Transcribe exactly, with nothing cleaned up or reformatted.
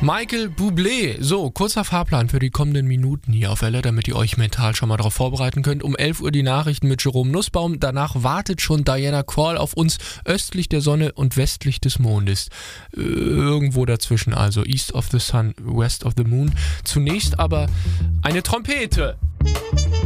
Michael Bublé. So, kurzer Fahrplan für die kommenden Minuten hier auf Welle, damit ihr euch mental schon mal darauf vorbereiten könnt. Um elf Uhr die Nachrichten mit Jerome Nussbaum. Danach wartet schon Diana Krall auf uns östlich der Sonne und westlich des Mondes. Irgendwo dazwischen also. East of the Sun, West of the Moon. Zunächst aber eine Trompete.